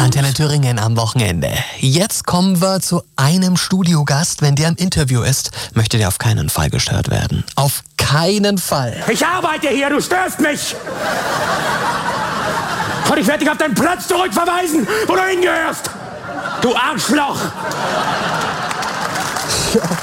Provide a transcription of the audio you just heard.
Antenne Thüringen am Wochenende. Jetzt kommen wir zu einem Studiogast. Wenn der im Interview ist, möchte der auf keinen Fall gestört werden. Auf keinen Fall. Ich arbeite hier, du störst mich! Und ich werde dich auf deinen Platz zurückverweisen, wo du hingehörst! Du Arschloch!